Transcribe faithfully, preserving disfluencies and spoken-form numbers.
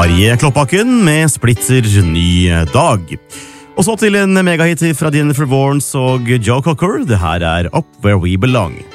Marie Kloppakken med splitter ny dag. Og så til en megahit fra Jennifer Warnes og Joe Cocker. Det her er Up Where We Belong.